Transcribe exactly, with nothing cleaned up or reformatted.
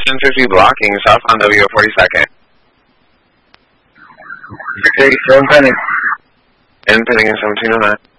ten fifty blocking, south on W forty-second. six eighty-seven pending. And pending in seventeen oh nine.